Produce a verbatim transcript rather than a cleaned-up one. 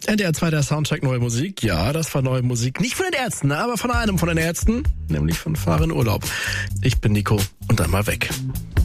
N D R zwei, der Soundtrack Neue Musik. Ja, das war neue Musik. Nicht von den Ärzten, aber von einem von den Ärzten. Nämlich von Fahr in Urlaub. Ich bin Nico und dann mal weg.